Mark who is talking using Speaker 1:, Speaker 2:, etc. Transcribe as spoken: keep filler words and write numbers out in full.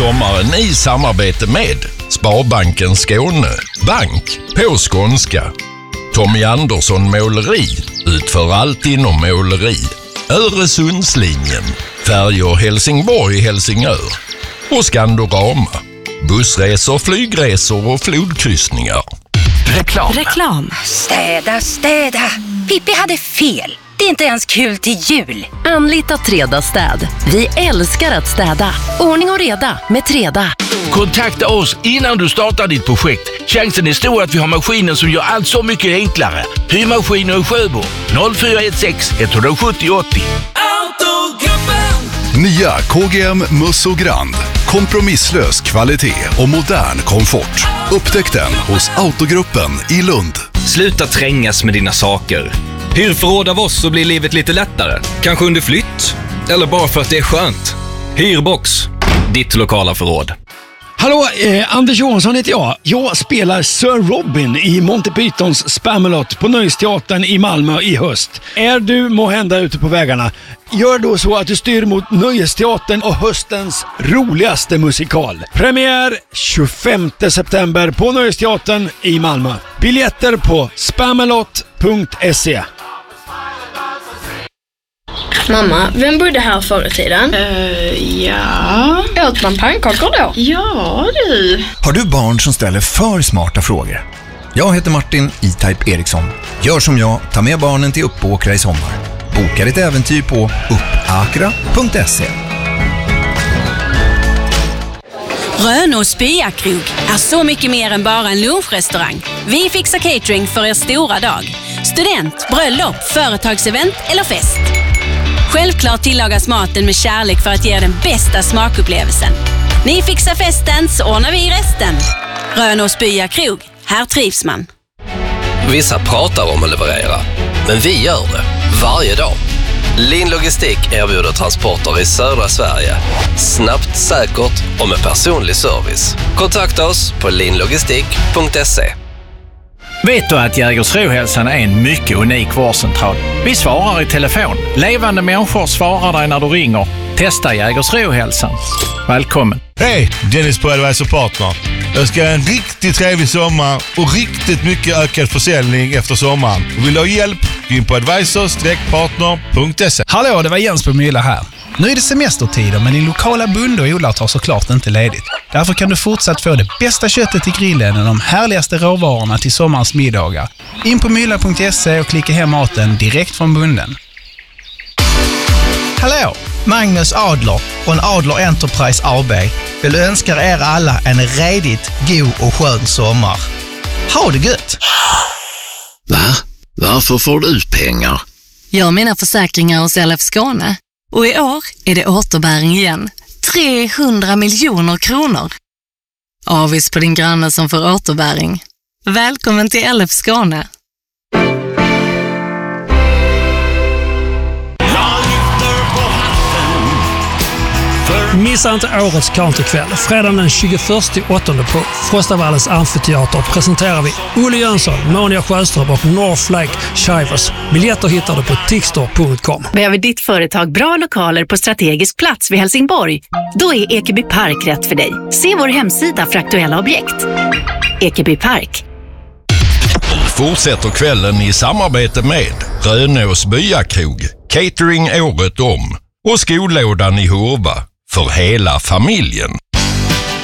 Speaker 1: sommaren i samarbete med Sparbanken Skåne, bank på skånska. Tommy Andersson Måleri utför allt inom måleri. Öresundslinjen, färjor Helsingborg-Helsingör och Skandorama. Bussresor, flygresor och flodkryssningar.
Speaker 2: Reklam.
Speaker 3: Reklam.
Speaker 4: Städa, städa. Pippi hade fel. Det är inte ens kul till jul.
Speaker 3: Anlita Treda städ. Vi älskar att städa. Ordning och reda med Treda.
Speaker 2: Kontakta oss innan du startar ditt projekt. Chansen är stor att vi har maskinen som gör allt så mycket enklare. Hyrmaskiner i Sjöbo. noll fyra ett sex ett sju noll åttio.
Speaker 5: Nya K G M Musso Grand. Kompromisslös kvalitet och modern komfort. Upptäck den hos Autogruppen i Lund.
Speaker 6: Sluta trängas med dina saker. Hyr förråd av oss så blir livet lite lättare. Kanske under flytt. Eller bara för att det är skönt. Hyrbox. Ditt lokala förråd.
Speaker 7: Hallå, eh, Anders Johansson heter jag. Jag spelar Sir Robin i Monty Pythons Spamalot på Nöjesteatern i Malmö i höst. Är du måhända ute på vägarna? Gör då så att du styr mot Nöjesteatern och höstens roligaste musikal. Premiär tjugofemte september på Nöjesteatern i Malmö. Biljetter på spamalot punkt se.
Speaker 8: Mamma, vem bodde här förr i tiden?
Speaker 9: Uh, ja...
Speaker 8: Åt man pannkakor då?
Speaker 9: Ja, du.
Speaker 10: Har du barn som ställer för smarta frågor? Jag heter Martin E-Type Eriksson. Gör som jag, ta med barnen till Uppåkra i sommar. Boka ditt äventyr på uppakra punkt se.
Speaker 11: Rönås Byakrog är så mycket mer än bara en lunchrestaurang. Vi fixar catering för er stora dag. Student, bröllop, företagsevent eller fest. Självklart tillagas maten med kärlek för att ge er den bästa smakupplevelsen. Ni fixar festen så ordnar vi resten. Rönås Byakrog, här trivs man.
Speaker 12: Vissa pratar om att leverera, men vi gör det varje dag. Lin Logistik erbjuder transporter i södra Sverige. Snabbt, säkert och med personlig service. Kontakta oss på linlogistik punkt se.
Speaker 13: Vet du att Jägersrohälsan är en mycket unik vårdcentral? Vi svarar i telefon. Levande människor svarar dig när du ringer. Testa Jägersrohälsan. Välkommen.
Speaker 14: Hej, Dennis på Advisor Partner. Jag ska ha en riktigt trevlig sommar och riktigt mycket ökad försäljning efter sommaren. Vill du ha hjälp? Gå in på advisor partner punkt se.
Speaker 15: Hallå, det var Jens på Mylla här. Nu är det semestertider, men din lokala bonde och odlare tar såklart inte ledigt. Därför kan du fortsatt få det bästa köttet till grillen och de härligaste råvarorna till sommarens middagar. In på mylla punkt se och klicka hem maten direkt från bunden.
Speaker 16: Hallå, Magnus Adler från Adler Enterprise A B vill önska er alla en redigt god och skön sommar. Ha det gött!
Speaker 17: Va? Varför får du pengar?
Speaker 3: Jag har mina försäkringar hos L F Skåne. Och i år är det återbäring igen. trehundra miljoner kronor. Avis på din granne som får återbäring. Välkommen till L F Skåne.
Speaker 18: Missa inte årets countrykväll. Fredagen den tjugoförsta åttonde på Frostavallens amfiteater presenterar vi Olle Jönsson, Monia Sjöström och North Lake Shivers. Biljetter hittar du på tixter punkt com.
Speaker 19: Behöver ditt företag bra lokaler på strategisk plats vid Helsingborg? Då är Ekeby Park rätt för dig. Se vår hemsida för aktuella objekt. Ekeby Park.
Speaker 1: Fortsätter kvällen i samarbete med Rönås Byakrog, catering året om och skolådan i Hurva för hela familjen.